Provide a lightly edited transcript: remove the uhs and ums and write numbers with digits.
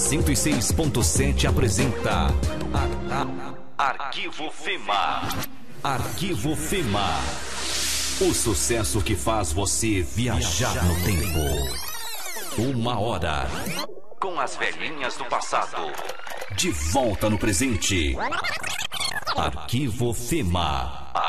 106.7 apresenta Arquivo Fema. Arquivo Fema. O sucesso que faz você viajar no tempo. 1 hora com as velhinhas do passado. De volta no presente. Arquivo Fema.